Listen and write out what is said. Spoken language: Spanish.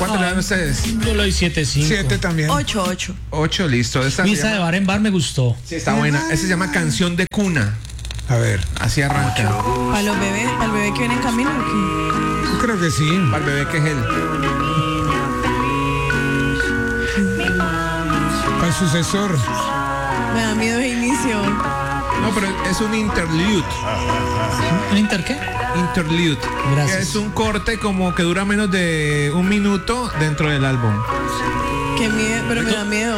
¿Cuánto le dan ustedes? Yo le doy 7.5. 7 también. 8. 8, listo. Esta Misa de bar en bar me gustó. Sí, está buena. Esa se llama Canción de Cuna. A ver, Así arranca. ¿Para los bebés? ¿Para el bebé que viene en camino o qué? yo creo que sí. Para el bebé que es él. Para el sucesor. Me da miedo ese inicio. No, pero es un interlude. ¿Un inter qué? Interlude. Gracias. Que es un corte como que dura menos de un minuto dentro del álbum. Qué miedo, pero me da miedo.